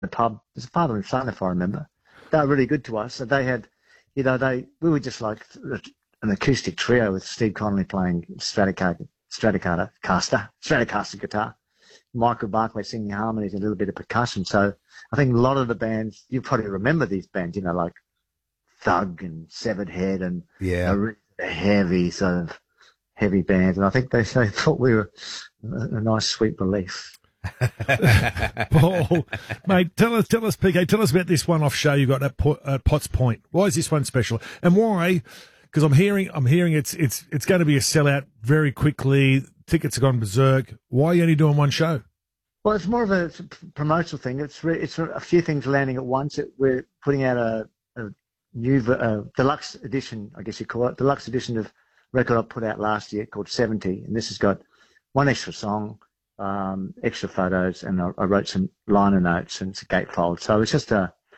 the pub. It was a father and son, if I remember. They were really good to us. So they had, we were just like an acoustic trio with Steve Connolly playing Stratocaster guitar, Michael Barclay singing harmonies and a little bit of percussion. So I think a lot of the bands, you probably remember these bands, like Thug and Severed Head and really heavy bands. And I think they thought we were a nice sweet relief. Paul, mate, tell us, PK, tell us about this one-off show you got at Potts Point. Why is this one special? And why? Because I'm hearing it's going to be a sellout very quickly. Tickets have gone berserk. Why are you only doing one show? Well, it's more of a promotional thing. It's a few things landing at once. We're putting out a new deluxe edition, I guess you call it, deluxe edition of record I put out last year called 70, and this has got one extra song, extra photos, and I wrote some liner notes and it's a gatefold. So it's just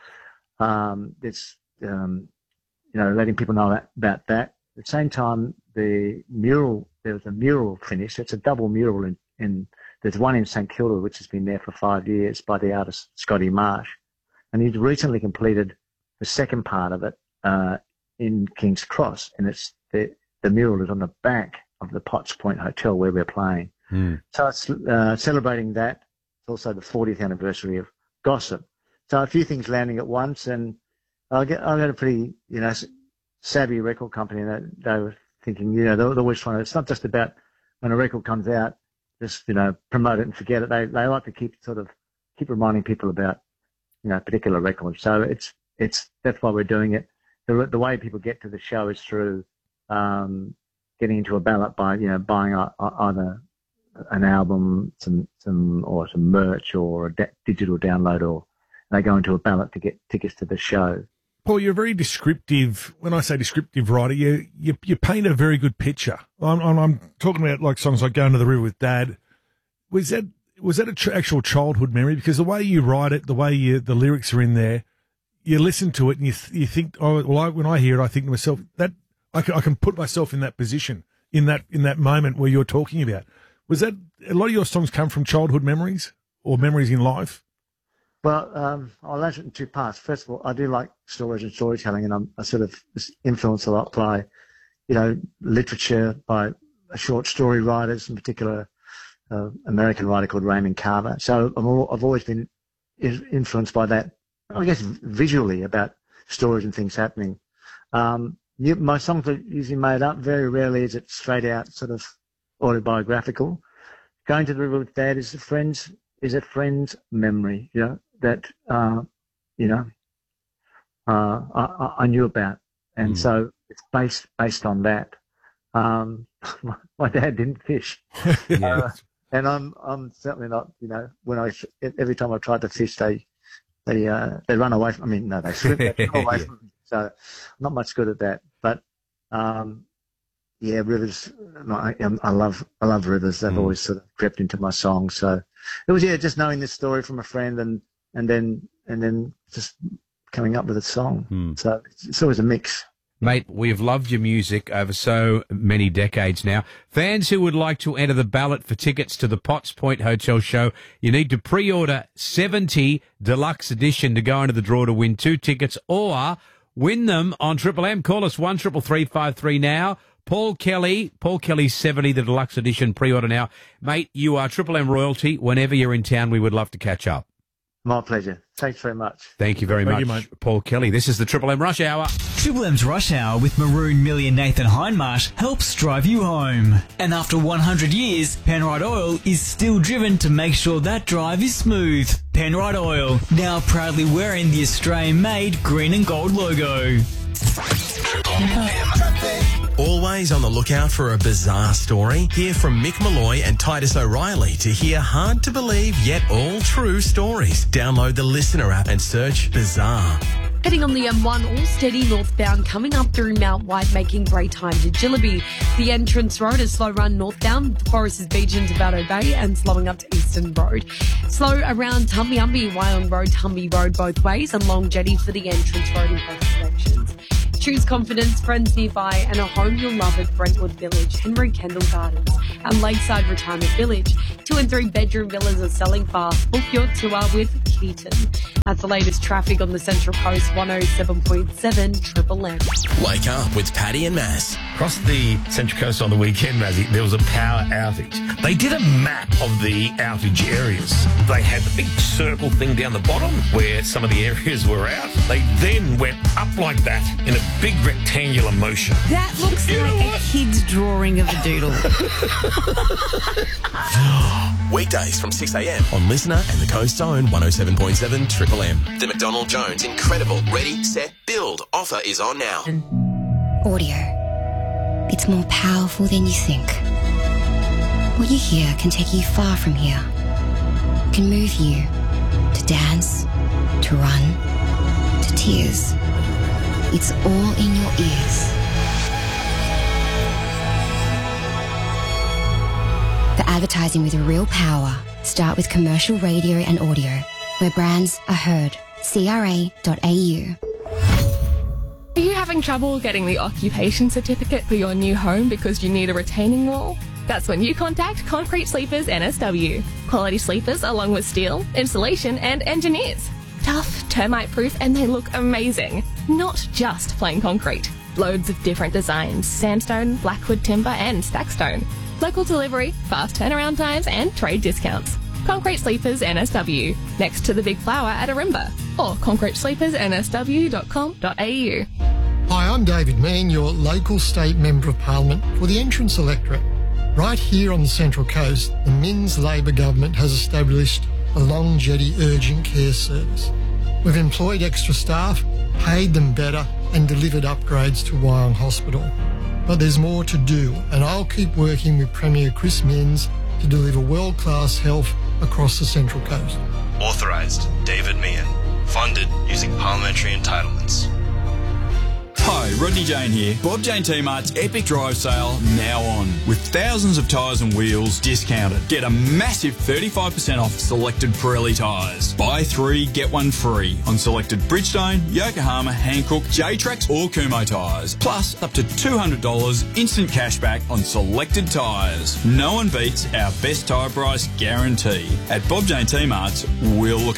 letting people know about that. At the same time, there was a mural finished. It's a double mural there's one in St Kilda, which has been there for 5 years by the artist Scotty Marsh. And he's recently completed the second part of it in King's Cross. And it's the mural is on the back of the Potts Point Hotel where we're playing. So it's celebrating that. It's also the 40th anniversary of Gossip. So a few things landing at once, and I got a pretty, savvy record company that they were thinking, they're always trying to, it's not just about when a record comes out, just, promote it and forget it. They like to keep reminding people about, particular records. So that's why we're doing it. The way people get to the show is through, getting into a ballot by, buying either an album, some merch or a digital download, or they go into a ballot to get tickets to the show. Paul, you're very descriptive. When I say descriptive writer, you paint a very good picture. I'm talking about like songs like Going to the River with Dad. Was that an actual childhood memory? Because the way you write it, the way the lyrics are in there, you listen to it and you think, when I hear it, I think to myself that I can put myself in that position, in that moment where you're talking about. Was that a lot of your songs come from childhood memories or memories in life? Well, I'll answer it in two parts. First of all, I do like stories and storytelling, and I sort of influenced a lot by, literature, by short story writers, in particular, American writer called Raymond Carver. So I've always been influenced by that, I guess, visually about stories and things happening. My songs are usually made up. Very rarely is it straight out sort of autobiographical. Going to the River with Dad is a friend's memory, that I knew about, and so it's based on that. My dad didn't fish, and I'm certainly not. Every time I tried to fish, they run away from. They swim away from me. So I'm not much good at that. But rivers. I love rivers. They've always sort of crept into my songs. So it was just knowing this story from a friend and then just coming up with a song. So it's always a mix. Mate, we've loved your music over so many decades now. Fans who would like to enter the ballot for tickets to the Potts Point Hotel show, you need to pre-order 70 Deluxe Edition to go into the draw to win 2 tickets, or win them on Triple M. Call us 133353 now. Paul Kelly 70, the Deluxe Edition, pre-order now. Mate, you are Triple M royalty. Whenever you're in town, we would love to catch up. My pleasure. Thanks very much. Thank you very much, mate. Paul Kelly. This is the Triple M Rush Hour. Triple M's Rush Hour with Maroon Millie and Nathan Hindmarsh helps drive you home. And after 100 years, Penrite Oil is still driven to make sure that drive is smooth. Penrite Oil, now proudly wearing the Australian-made green and gold logo. Always on the lookout for a bizarre story? Hear from Mick Malloy and Titus O'Reilly to hear hard-to-believe yet all-true stories. Download the Listener app and search Bizarre. Heading on the M1, all steady northbound, coming up through Mount White, making great time to Jillaby. The entrance road is slow run northbound, Foresters Beach into Batto Bay, and slowing up to Eastern Road. Slow around Tumby Wyong Road, Tumby Road both ways, and Long Jetty for the entrance road in both directions. Choose confidence, friends nearby, and a home you'll love at Brentwood Village, Henry Kendall Gardens, and Lakeside Retirement Village. 2 and 3 bedroom villas are selling fast. Book your tour with Keaton. That's the latest traffic on the Central Coast, 107.7 Triple M. Wake up with Paddy and Maz. Across the Central Coast on the weekend, Mazzy, there was a power outage. They did a map of the outage areas. They had the big circle thing down the bottom where some of the areas were out. They then went up like that in a big rectangular motion. That looks like a kid's drawing of a doodle. Weekdays from 6 a.m. on Listener and the Coast Zone 107.7 Triple M. The McDonald Jones Incredible Ready, Set, Build offer is on now. Audio. It's more powerful than you think. What you hear can take you far from here. Can move you to dance, to run, to tears. It's all in your ears. For advertising with real power, start with commercial radio and audio, where brands are heard. CRA.au. Are you having trouble getting the occupation certificate for your new home because you need a retaining wall? That's when you contact Concrete Sleepers NSW. Quality sleepers along with steel, insulation and engineers. Tough, termite-proof, and they look amazing. Not just plain concrete. Loads of different designs, sandstone, blackwood timber and stackstone. Local delivery, fast turnaround times and trade discounts. Concrete Sleepers NSW, next to the Big Flower at Arimba, or concretesleepersnsw.com.au. Hi, I'm David Mean, your local state member of parliament for the Entrance electorate. Right here on the Central Coast, the Minns Labor government has established a long jetty urgent care service. We've employed extra staff, paid them better and delivered upgrades to Wyong Hospital. But there's more to do, and I'll keep working with Premier Chris Minns to deliver world-class health across the Central Coast. Authorised, David Meehan. Funded using parliamentary entitlements. Hi, Rodney Jane here. Bob Jane T-Mart's Epic Drive Sale now on. With thousands of tyres and wheels discounted. Get a massive 35% off selected Pirelli tyres. Buy 3, get 1 free on selected Bridgestone, Yokohama, Hankook, J-Trax or Kumho tyres. Plus up to $200 instant cashback on selected tyres. No one beats our best tyre price guarantee. At Bob Jane T-Mart's, we'll look